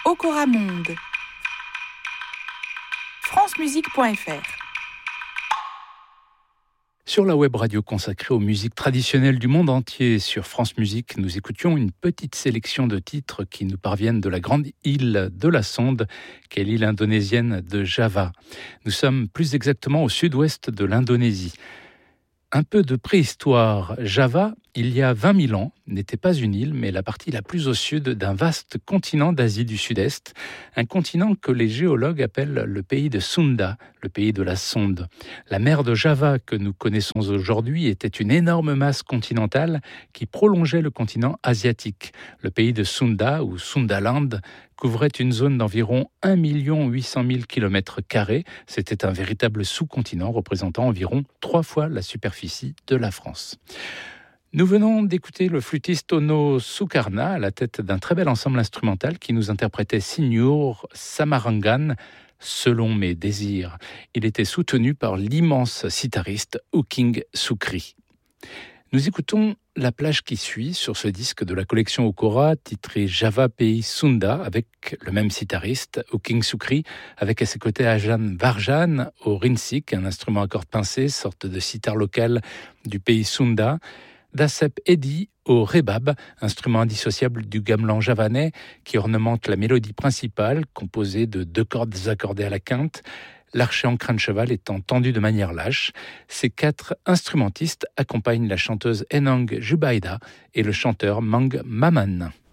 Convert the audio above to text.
Okora Monde. francemusique.fr. Sur la web radio consacrée aux musiques traditionnelles du monde entier, sur France Musique, nous écoutions une petite sélection de titres qui nous parviennent de la grande île de la Sonde, qu'est l'île indonésienne de Java. Nous sommes plus exactement au sud-ouest de l'Indonésie. Un peu de préhistoire. Java, il y a 20 000 ans, n'était pas une île, mais la partie la plus au sud d'un vaste continent d'Asie du Sud-Est, un continent que les géologues appellent le pays de Sunda, le pays de la Sonde. La mer de Java que nous connaissons aujourd'hui était une énorme masse continentale qui prolongeait le continent asiatique. Le pays de Sunda, ou Sundaland, couvrait une zone d'environ 1 800 000 km². C'était un véritable sous-continent représentant environ 3 fois la superficie de la France. Nous venons d'écouter le flûtiste Ono Sukarna à la tête d'un très bel ensemble instrumental qui nous interprétait Signor Samarangan, Selon mes désirs. Il était soutenu par l'immense sitariste Uking Sukri. Nous écoutons la plage qui suit sur ce disque de la collection Okora, titré Java Pays Sunda, avec le même sitariste, Uking Sukri, avec à ses côtés Ajan Varjan au rinsik, un instrument à cordes pincées, sorte de sitar local du pays Sunda, Dasep Edi au rebab, instrument indissociable du gamelan javanais qui ornemente la mélodie principale, composée de 2 cordes accordées à la quinte, l'archet en crin de cheval étant tendu de manière lâche. Ces 4 instrumentistes accompagnent la chanteuse Enang Jubaida et le chanteur Mang Maman.